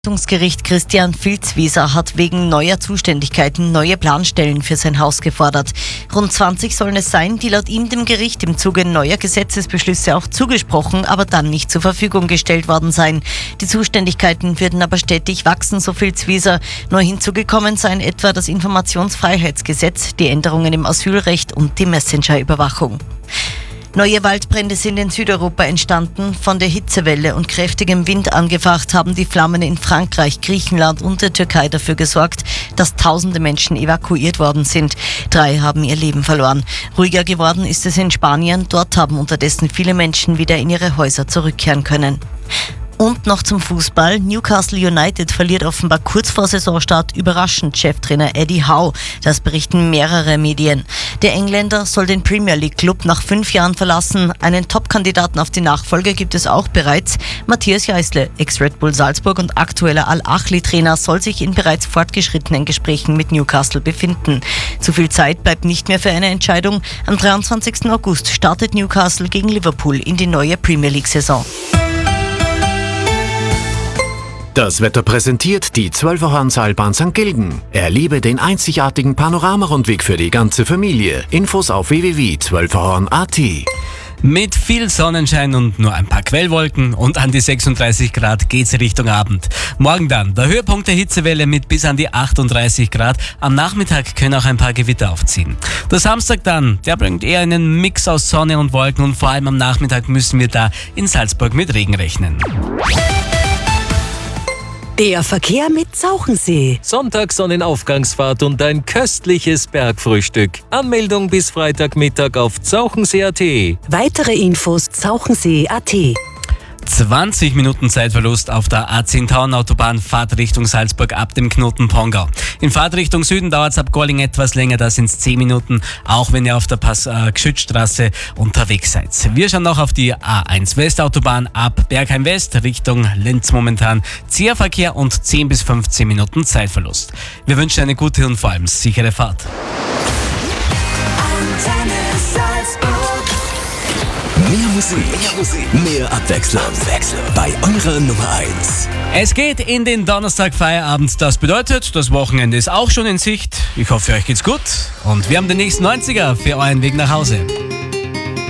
Verwaltungsgericht Christian Vilswieser hat wegen neuer Zuständigkeiten neue Planstellen für sein Haus gefordert. Rund 20 sollen es sein, die laut ihm dem Gericht im Zuge neuer Gesetzesbeschlüsse auch zugesprochen, aber dann nicht zur Verfügung gestellt worden seien. Die Zuständigkeiten würden aber stetig wachsen, so Vilswieser. Neu hinzugekommen seien etwa das Informationsfreiheitsgesetz, die Änderungen im Asylrecht und die Messenger-Überwachung. Neue Waldbrände sind in Südeuropa entstanden. Von der Hitzewelle und kräftigem Wind angefacht haben die Flammen in Frankreich, Griechenland und der Türkei dafür gesorgt, dass tausende Menschen evakuiert worden sind. 3 haben ihr Leben verloren. Ruhiger geworden ist es in Spanien. Dort haben unterdessen viele Menschen wieder in ihre Häuser zurückkehren können. Und noch zum Fußball. Newcastle United verliert offenbar kurz vor Saisonstart überraschend Cheftrainer Eddie Howe. Das berichten mehrere Medien. Der Engländer soll den Premier League Club nach 5 Jahren verlassen. Einen Top-Kandidaten auf die Nachfolge gibt es auch bereits. Matthias Jeißle, Ex-Red Bull Salzburg und aktueller Al-Ahly-Trainer, soll sich in bereits fortgeschrittenen Gesprächen mit Newcastle befinden. Zu viel Zeit bleibt nicht mehr für eine Entscheidung. Am 23. August startet Newcastle gegen Liverpool in die neue Premier League-Saison. Das Wetter präsentiert die 12er-Horn-Seilbahn St. Gilgen. Erlebe den einzigartigen Panoramarundweg für die ganze Familie. Infos auf www.12erhorn.at. Mit viel Sonnenschein und nur ein paar Quellwolken und an die 36 Grad geht's Richtung Abend. Morgen dann der Höhepunkt der Hitzewelle mit bis an die 38 Grad. Am Nachmittag können auch ein paar Gewitter aufziehen. Der Samstag dann, der bringt eher einen Mix aus Sonne und Wolken und vor allem am Nachmittag müssen wir da in Salzburg mit Regen rechnen. Der Verkehr mit Zauchensee. Sonntag Sonnenaufgangsfahrt und ein köstliches Bergfrühstück. Anmeldung bis Freitagmittag auf zauchensee.at. Weitere Infos zauchensee.at. 20 Minuten Zeitverlust auf der A10-Tauern-Autobahn, Fahrt Richtung Salzburg ab dem Knoten Pongau. In Fahrt Richtung Süden dauert es ab Gorling etwas länger, da sind es 10 Minuten, auch wenn ihr auf der Geschützstraße unterwegs seid. Wir schauen noch auf die A1 Westautobahn ab Bergheim West Richtung Lenz momentan. Zierverkehr und 10 bis 15 Minuten Zeitverlust. Wir wünschen eine gute und vor allem sichere Fahrt. Mehr Musik, mehr Abwechslung. Bei eurer Nummer 1. Es geht in den Donnerstag-Feierabend. Das bedeutet, das Wochenende ist auch schon in Sicht. Ich hoffe, euch geht's gut. Und wir haben den nächsten 90er für euren Weg nach Hause.